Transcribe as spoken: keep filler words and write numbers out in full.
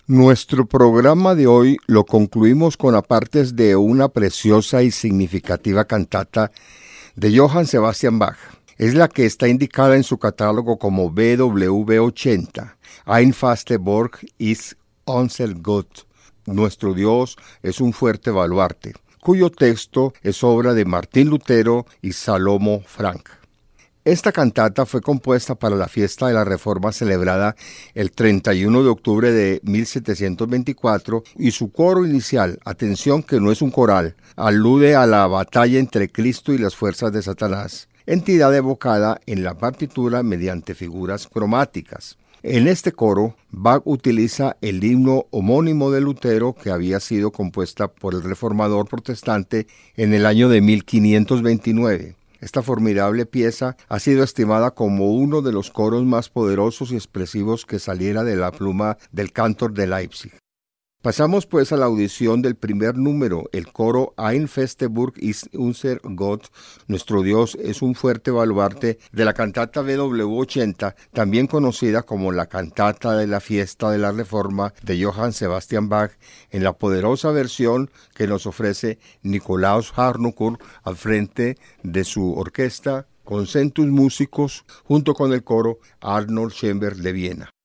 Nuestro programa de hoy lo concluimos con apartes de una preciosa y significativa cantata de Johann Sebastian Bach. Es la que está indicada en su catálogo como B W ochenta, Ein feste Burg ist unser Gott, Nuestro Dios es un fuerte baluarte, cuyo texto es obra de Martín Lutero y Salomo Frank. Esta cantata fue compuesta para la fiesta de la Reforma celebrada el treinta y uno de octubre de mil setecientos veinticuatro y su coro inicial, atención que no es un coral, alude a la batalla entre Cristo y las fuerzas de Satanás, entidad evocada en la partitura mediante figuras cromáticas. En este coro, Bach utiliza el himno homónimo de Lutero que había sido compuesta por el reformador protestante en el año de mil quinientos veintinueve. Esta formidable pieza ha sido estimada como uno de los coros más poderosos y expresivos que saliera de la pluma del cantor de Leipzig. Pasamos pues a la audición del primer número, el coro Ein feste Burg ist unser Gott, Nuestro Dios es un fuerte baluarte, de la cantata B W ochenta, también conocida como la cantata de la fiesta de la Reforma de Johann Sebastian Bach, en la poderosa versión que nos ofrece Nikolaus Harnoncourt al frente de su orquesta con Centus Músicos, junto con el coro Arnold Schoenberg de Viena.